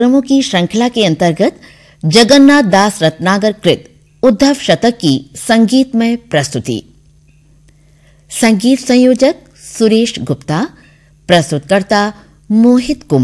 कार्यक्रमों की श्रृंखला के अंतर्गत जगन्नाथ दास रत्नागर कृत उद्धव शतक की संगीतमय प्रस्तुति। संगीत संयोजक सुरेश गुप्ता, प्रस्तुतकर्ता मोहित कुमार।